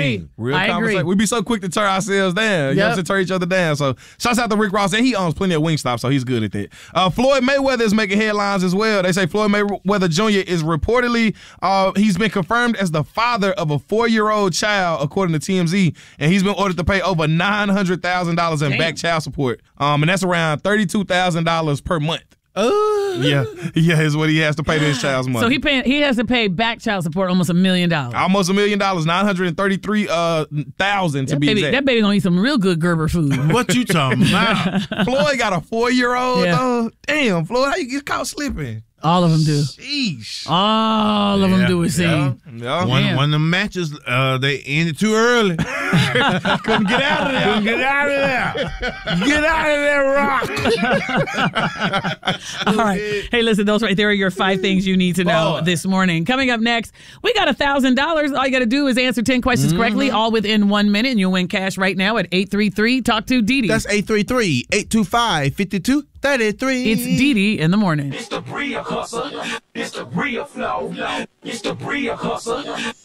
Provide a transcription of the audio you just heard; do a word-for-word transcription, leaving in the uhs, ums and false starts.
agree. Real I conversation. agree. We be so quick to turn ourselves down. You Yep. know what I'm saying? Turn each other down. So shouts out to Rick Ross, and he owns plenty of Wingstop, so he's good at that. Uh, Floyd Mayweather is making headlines as well. They say Floyd Mayweather Junior is reportedly, uh, he's been confirmed as the father of a four-year-old child, according to T M Z, and he's been ordered to pay over nine hundred thousand dollars in Damn. back child support. Um, and that's around thirty-two thousand dollars per month. Oh. Yeah, yeah, is what he has to pay to his child's money. So he paying, he has to pay back child support almost a million dollars. Almost a million dollars, nine hundred thirty-three uh thousand to That be baby, exact. that baby gonna eat some real good Gerber food. What you talking about? Floyd got a four-year-old. Yeah. Uh, damn, Floyd, how you get caught slipping? All of them do. Sheesh. All of them Yeah, do it seem. Yeah. One, Damn. one of the matches, uh, they ended too early. Couldn't get out of there. Couldn't get out of there. Get out of there, Rock. All right. Hey, listen, those right there are your five things you need to know Boy. this morning. Coming up next, we got one thousand dollars. All you got to do is answer ten questions Mm-hmm. correctly, all within one minute, and you'll win cash right now at eight three three Talk to Dee Dee. That's eight three three, eight two five, five two three three. It's Dee Dee in the morning. It's the real hustle. It's the real flow. It's the real hustle.